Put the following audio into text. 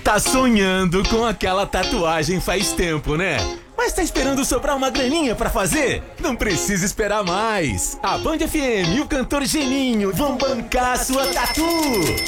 Tá sonhando com aquela tatuagem faz tempo, né? Mas tá esperando sobrar uma graninha pra fazer? Não precisa esperar mais. A Band FM e o cantor Geninho vão bancar a sua tatu.